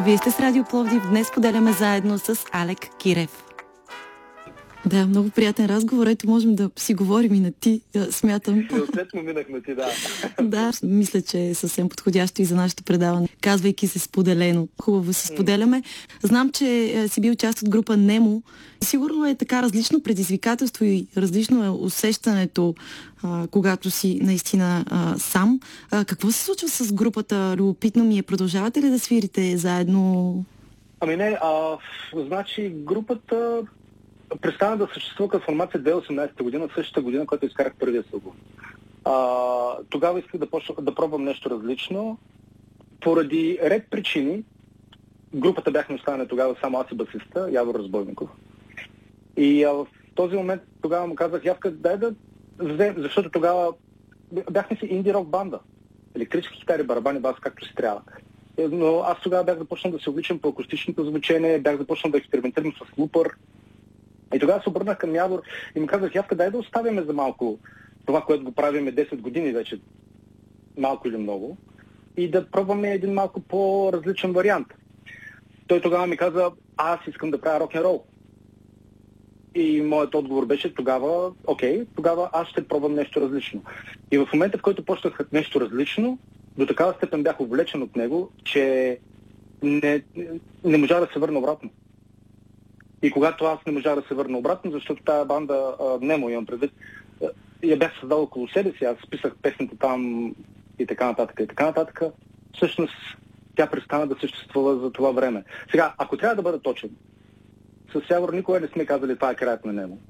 Вие сте с Радио Пловдив. Днес поделяме заедно с Алек Кирев. Да, много приятен разговор. Ето, можем да си говорим и на ти, смятам. Неусетно минах на ти, да. Да, мисля, че е съвсем подходящо и за нашето предаване. Казвайки се споделено. Хубаво си споделяме. Знам, че си бил част от група Немо. Сигурно е така различно предизвикателство и различно е усещането, когато си наистина сам. Какво се случва с групата? Любопитно ми е. Продължавате ли да свирите заедно? Ами не, значи групата престана да съществува като формация 2018 година, същата година, която изкарах първия си албум. Тогава исках да пробвам нещо различно. Поради ред причини, групата бяхме останали тогава само аз и басиста, Явор Разбойников. И в този момент тогава му казах, Явка, дай да взем, защото тогава бяхме си инди-рок банда. Електрически китари, барабани, бас, както си трябва. Но аз тогава бях започнал да се увличам по акустичното звучение, бях започнал да експериментирам с лупър. И тогава се обърнах към Явор и му казах, Явка, дай да оставяме за малко това, което го правиме 10 години вече, малко или много, и да пробваме един малко по-различен вариант. Той тогава ми каза, аз искам да правя рок-н-рол. И моят отговор беше тогава, окей, тогава аз ще пробвам нещо различно. И в момента, в който почнах нещо различно, до такава степен бях увлечен от него, че не можа да се върна обратно. И когато аз не можа да се върна обратно, защото тая банда, Немо имам предвид, я бях създал около себе си, аз писах песните там и така нататък, всъщност тя престана да съществува за това време. Сега, ако трябва да бъда точен, със Явор никога не сме казали, това е краят на Немо.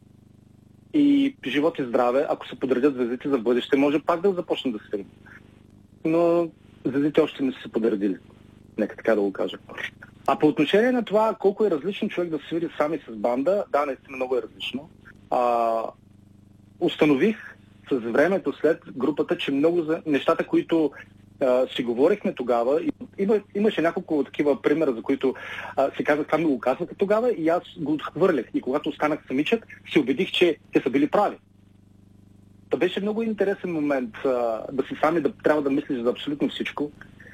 И живот и здраве, ако се подредят звездите за бъдеще, може пак да започнем да свирим. Но звездите още не са се подредили. Нека така да го кажа. А по отношение на това, колко е различно човек да свири сами с банда, да, наистина много е различно. Установих с времето след групата, че много за нещата, които си говорихме тогава, имаше няколко такива примера, за които си казах, това ми го казвате тогава и аз го отхвърлях. И когато останах самичък, се убедих, че те са били прави. Та беше много интересен момент да си сами да трябва да мислиш за абсолютно всичко.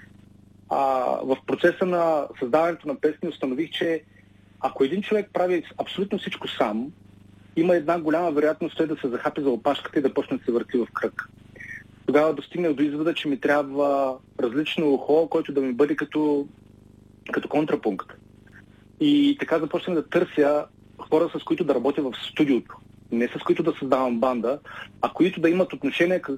В процеса на създаването на песни установих, че ако един човек прави абсолютно всичко сам, има една голяма вероятност той да се захапи за опашката и да почне да се върти в кръг. Тогава достигнах до извода, че ми трябва различно ухо, който да ми бъде като контрапункт. И така започнах да търся хора, с които да работя в студиото. Не с които да създавам банда, а които да имат отношение